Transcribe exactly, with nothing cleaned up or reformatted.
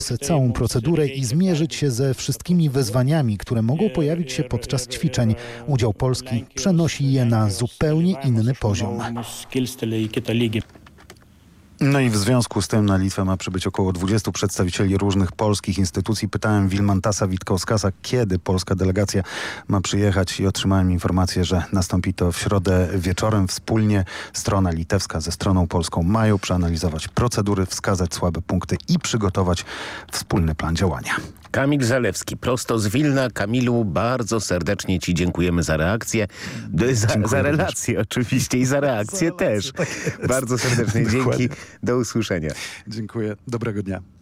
całą procedurę i zmierzyć się ze wszystkimi wyzwaniami, które mogą pojawić się podczas ćwiczeń. Udział Polski przenosi je na zupełnie inny poziom. No i w związku z tym na Litwę ma przybyć około dwudziestu przedstawicieli różnych polskich instytucji. Pytałem Vilmantasa Witkauskasa, kiedy polska delegacja ma przyjechać i otrzymałem informację, że nastąpi to w środę wieczorem. Wspólnie strona litewska ze stroną polską mają przeanalizować procedury, wskazać słabe punkty i przygotować wspólny plan działania. Kamil Zalewski, prosto z Wilna. Kamilu, bardzo serdecznie Ci dziękujemy za reakcję, za, za relację oczywiście i za reakcję za też. relację, tak jest. Bardzo serdecznie dzięki. Dokładnie. Do usłyszenia. Dziękuję. Dobrego dnia.